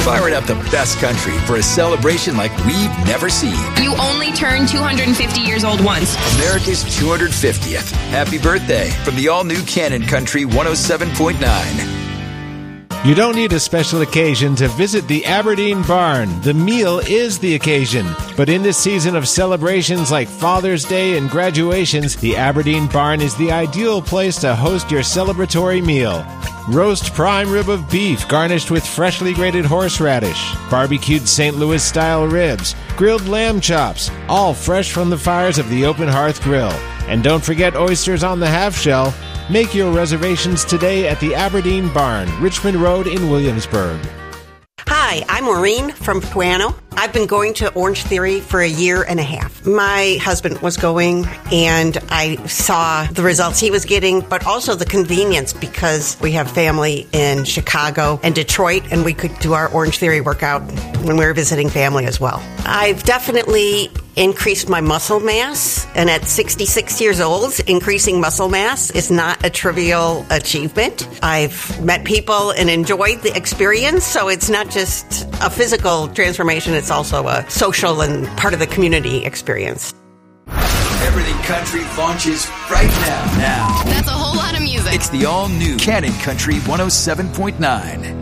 Firing up the best country for a celebration like we've never seen. You only turn 250 years old once. America's 250th. Happy birthday from the all-new Cannon Country 107.9. You don't need a special occasion to visit the Aberdeen Barn. The meal is the occasion. But in this season of celebrations like Father's Day and graduations, the Aberdeen Barn is the ideal place to host your celebratory meal. Roast prime rib of beef garnished with freshly grated horseradish, barbecued St. Louis-style ribs, grilled lamb chops, all fresh from the fires of the Open Hearth Grill. And don't forget oysters on the half shell. Make your reservations today at the Aberdeen Barn, Richmond Road in Williamsburg. Hi, I'm Maureen from Puano. I've been going to Orange Theory for a year and a half. My husband was going, and I saw the results he was getting, but also the convenience because we have family in Chicago and Detroit, and we could do our Orange Theory workout when we were visiting family as well. I've definitely increased my muscle mass, and at 66 years old, increasing muscle mass is not a trivial achievement. I've met people and enjoyed the experience, so it's not just a physical transformation, it's also a social and part of the community experience. Everything Country launches right now. That's a whole lot of music. It's the all-new Cannon Country 107.9.